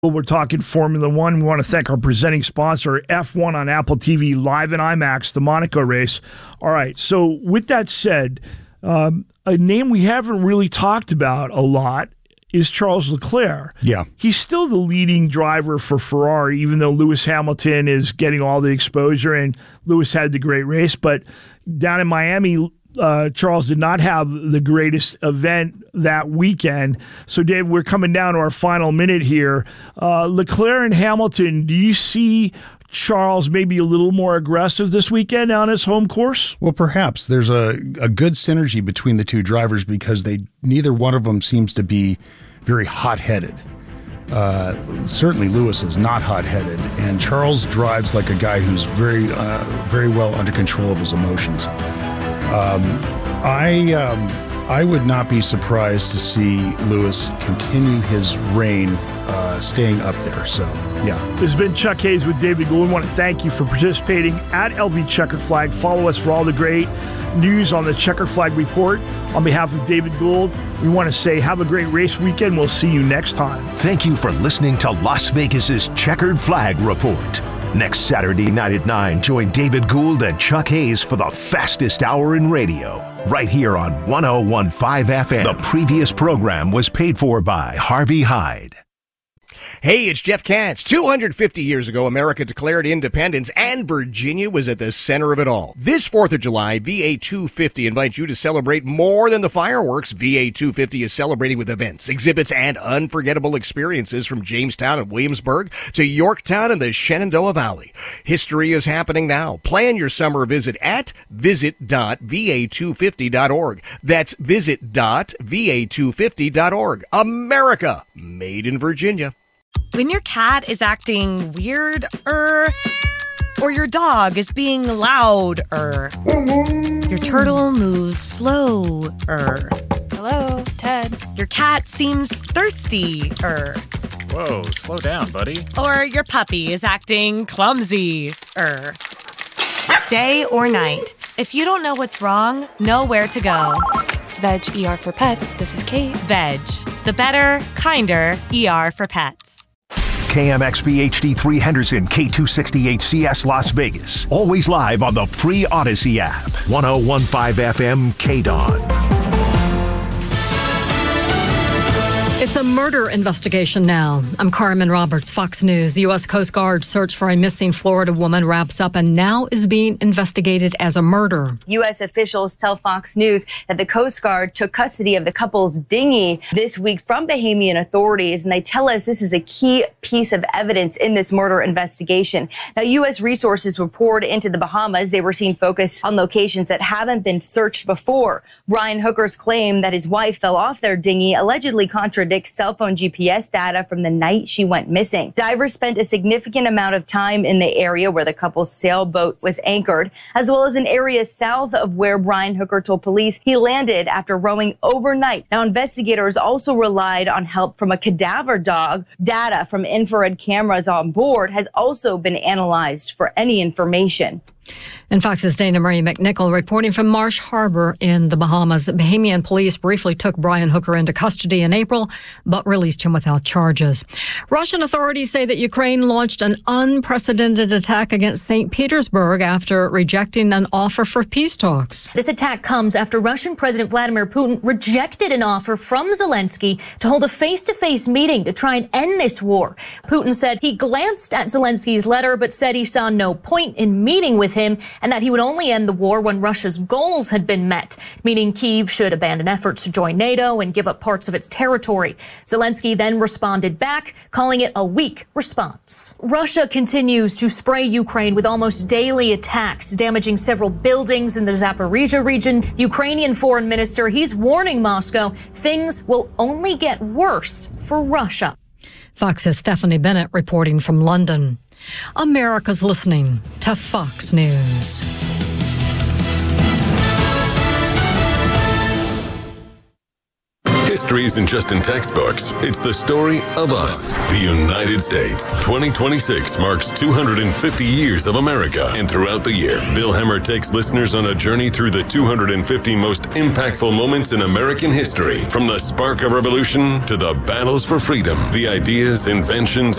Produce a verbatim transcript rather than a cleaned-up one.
We're talking Formula One. We want to thank our presenting sponsor, F one on Apple T V, live in IMAX, the Monaco race. All right, so with that said, um, a name we haven't really talked about a lot is Charles Leclerc. Yeah. He's still the leading driver for Ferrari, even though Lewis Hamilton is getting all the exposure, and Lewis had the great race. But down in Miami, Uh, Charles did not have the greatest event that weekend. So, Dave, we're coming down to our final minute here. Uh, Leclerc and Hamilton, do you see Charles maybe a little more aggressive this weekend on his home course? Well, perhaps. There's a, a good synergy between the two drivers because they neither one of them seems to be very hot-headed. Uh, certainly Lewis is not hot-headed, and Charles drives like a guy who's very, uh, very well under control of his emotions. Um, I um, I would not be surprised to see Lewis continue his reign, uh, staying up there. So, yeah. This has been Chuck Hayes with David Gould. I want to thank you for participating at L V Checkered Flag. Follow us for all the great news on the Checkered Flag Report. On behalf of David Gould, we want to say have a great race weekend. We'll see you next time. Thank you for listening to Las Vegas's Checkered Flag Report. Next Saturday night at nine, join David Gould and Chuck Hayes for the fastest hour in radio, right here on one oh one point five F M. The previous program was paid for by Harvey Hyde. Hey, it's Jeff Katz. two hundred fifty years ago, America declared independence, and Virginia was at the center of it all. This fourth of July, V A two fifty invites you to celebrate more than the fireworks. V A two fifty is celebrating with events, exhibits, and unforgettable experiences from Jamestown and Williamsburg to Yorktown and the Shenandoah Valley. History is happening now. Plan your summer visit at visit dot v a two fifty dot org. That's visit dot v a two fifty dot org. America, made in Virginia. When your cat is acting weird-er, or your dog is being loud-er, your turtle moves slow-er. Hello, Ted. Your cat seems thirsty-er. Whoa, slow down, buddy. Or your puppy is acting clumsy-er. Day or night, if you don't know what's wrong, know where to go. Veg E R for Pets. This is Kate. Veg, the better, kinder E R for pets. K M X B H D three Henderson, K two sixty-eight C S Las Vegas. Always live on the free Odyssey app. one oh one point five F M K D O N. It's a murder investigation now. I'm Carmen Roberts, Fox News. The U S Coast Guard search for a missing Florida woman wraps up and now is being investigated as a murder. U S officials tell Fox News that the Coast Guard took custody of the couple's dinghy this week from Bahamian authorities, and they tell us this is a key piece of evidence in this murder investigation. Now, U S resources were poured into the Bahamas. They were seen focused on locations that haven't been searched before. Brian Hooker's claim that his wife fell off their dinghy allegedly contradicts cell phone G P S data from the night she went missing. Divers spent a significant amount of time in the area where the couple's sailboat was anchored, as well as an area south of where Brian Hooker told police he landed after rowing overnight. Now, investigators also relied on help from a cadaver dog. Data from infrared cameras on board has also been analyzed for any information. And Fox's Dana Marie McNichol reporting from Marsh Harbor in the Bahamas. Bahamian police briefly took Brian Hooker into custody in April, but released him without charges. Russian authorities say that Ukraine launched an unprecedented attack against Saint Petersburg after rejecting an offer for peace talks. This attack comes after Russian President Vladimir Putin rejected an offer from Zelensky to hold a face-to-face meeting to try and end this war. Putin said he glanced at Zelensky's letter, but said he saw no point in meeting with him and that he would only end the war when Russia's goals had been met, meaning Kyiv should abandon efforts to join NATO and give up parts of its territory. Zelensky then responded back, calling it a weak response. Russia continues to spray Ukraine with almost daily attacks, damaging several buildings in the Zaporizhia region. The Ukrainian foreign minister, he's warning Moscow things will only get worse for Russia. Fox's Stephanie Bennett reporting from London. America's listening to Fox News. History isn't just in textbooks. It's the story of us, the United States. twenty twenty-six marks two hundred fifty years of America. And throughout the year, Bill Hemmer takes listeners on a journey through the two hundred fifty most impactful moments in American history. From the spark of revolution to the battles for freedom, the ideas, inventions,